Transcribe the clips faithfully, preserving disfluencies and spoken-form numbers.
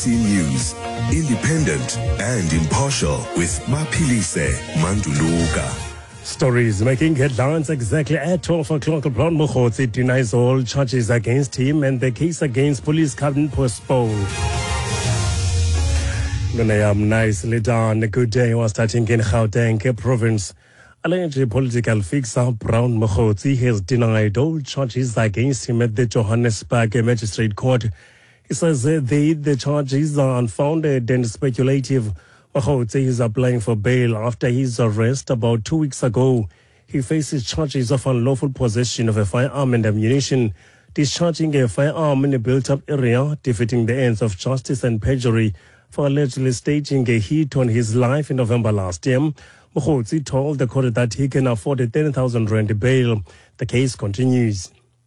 C News, independent and impartial with Maphilise Manduluka. Stories making headlines exactly at twelve o'clock. Brown Mokhotsi denies all charges against him and the case against police cabinet postponed. Nonayam nicely done. Good day was starting in Gauteng province. Alleged political fixer Brown Mokhotsi has denied all charges against him at the Johannesburg Magistrate Court. He says that the, the charges are unfounded and speculative. Mokhotsi is applying for bail after his arrest about two weeks ago. He faces charges of unlawful possession of a firearm and ammunition, discharging a firearm in a built-up area, defeating the ends of justice and perjury for allegedly staging a hit on his life in November last year. Mokhotsi told the court that he can afford a ten thousand rand bail. The case continues.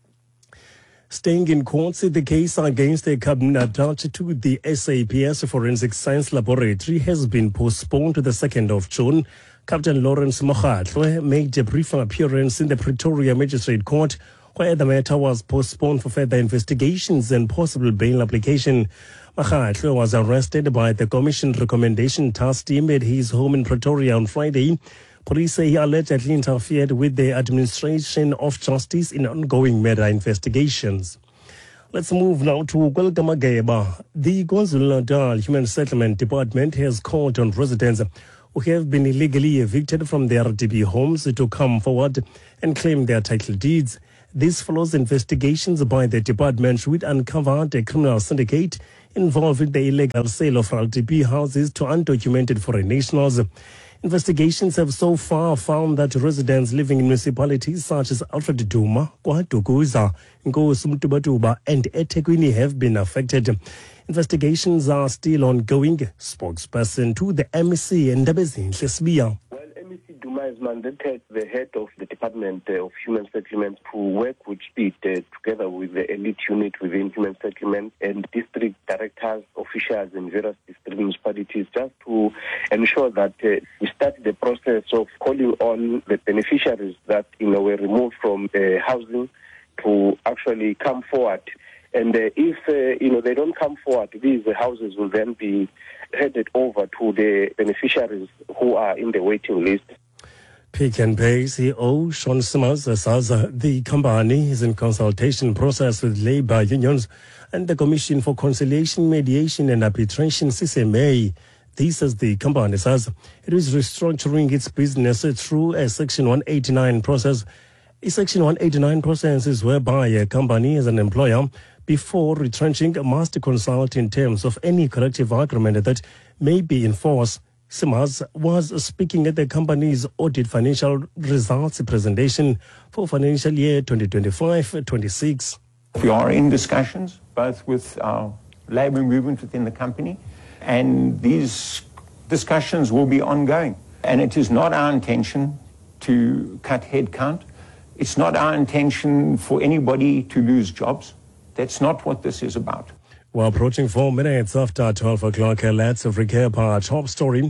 Staying in court, the case against the cabinet attached to the S A P S Forensic Science Laboratory has been postponed to the second of June. Captain Lawrence Mokhatlwe made a brief appearance in the Pretoria Magistrate Court, where the matter was postponed for further investigations and possible bail application. Mokhatlwe was arrested by the Commission Recommendation Task Team at his home in Pretoria on Friday. Police say he allegedly interfered with the administration of justice in ongoing murder investigations. Let's move now to Kwelgamageba. The KwaZulu-Natal Human Settlement Department has called on residents who have been illegally evicted from their R D P homes to come forward and claim their title deeds. This follows investigations by the department which uncovered a criminal syndicate involving the illegal sale of R D P houses to undocumented foreign nationals. Investigations have so far found that residents living in municipalities such as Alfred Duma, KwaDukuza, Nkosi Mtubatuba, and eThekwini have been affected. Investigations are still ongoing. Spokesperson to the M E C, Ndabezinhle Sibiya. Well, M E C Duma has mandated the head of the Department uh, of Human Settlement to work with speed uh, together with the elite unit within Human Settlement and district directors, officials in various district municipalities, just to ensure that uh, we start the process of calling on the beneficiaries that, you know, were removed from uh, housing to actually come forward. And uh, if, uh, you know, they don't come forward, these houses will then be headed over to the beneficiaries who are in the waiting list. Pick and Pay C E O Sean Simmers says the company is in consultation process with labor unions and the Commission for Conciliation, Mediation and Arbitration, C C M A. This, as the company says, it is restructuring its business through a Section one eighty-nine process. A Section one eighty-nine process is whereby a company as an employer, before retrenching, must consult in terms of any collective agreement that may be in force. Simmers was speaking at the company's audit financial results presentation for financial year twenty twenty-five twenty-six. We are in discussions, both with our labour movement within the company, and these discussions will be ongoing. And it is not our intention to cut headcount. It's not our intention for anybody to lose jobs. That's not what this is about. We're approaching four minutes after twelve o'clock. Let's recap our top story.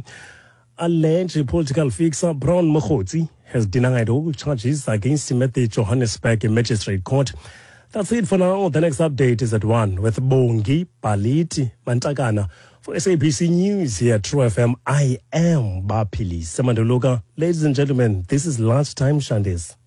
Alleged political fixer Brown Mokhotsi has denied all charges against him at the Johannesburg Magistrate Court. That's it for now. The next update is at one with Bongi Paliti Mantakana. For S A B C News here at True F M, I am Maphilise Manduluka. Ladies and gentlemen, this is Lunchtime Shandes.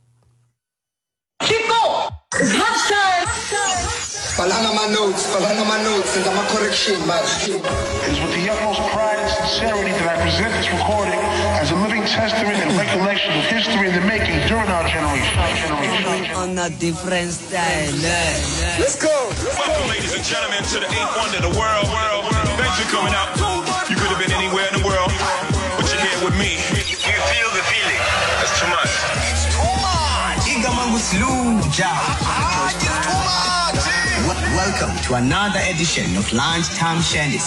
Chico! It's lunchtime! Balanga my notes, balanga my notes, and my correction, man. It is with the utmost pride and sincerity that I present this recording as a living testament and recollection of history in the making during our generation. Our generation. On a different style. Let's go! Welcome, ladies and gentlemen, to the eighth wonder of the world. world. Thanks for coming out. You could have been anywhere in the world, but you're here with me. You feel the feeling. That's too much. It's too much. Igama was Luja. Welcome to another edition of Lunchtime Shandes.